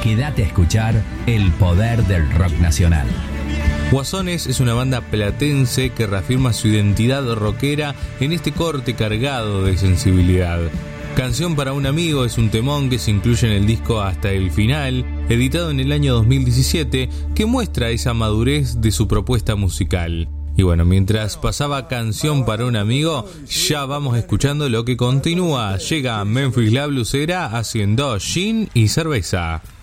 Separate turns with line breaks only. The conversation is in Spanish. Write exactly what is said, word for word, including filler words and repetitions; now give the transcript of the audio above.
Quédate a escuchar el poder del rock nacional.
Guasones es una banda platense que reafirma su identidad rockera en este corte cargado de sensibilidad. Canción para un amigo es un temón que se incluye en el disco Hasta el Final, editado en el año dos mil diecisiete, que muestra esa madurez de su propuesta musical. Y bueno, mientras pasaba Canción para un amigo, ya vamos escuchando lo que continúa. Llega Memphis La Blusera haciendo gin y cerveza.